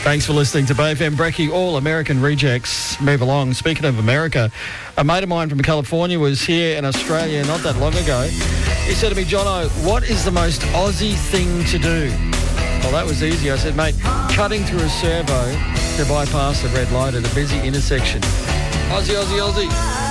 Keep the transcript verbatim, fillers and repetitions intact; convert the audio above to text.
Thanks for listening to Bay F M. Brecky, all American rejects move along. Speaking of America, a mate of mine from California was here in Australia not that long ago. He said to me, Jono, what is the most Aussie thing to do? Well, that was easy. I said, mate, cutting through a servo to bypass the red light at a busy intersection. Aussie, Aussie, Aussie.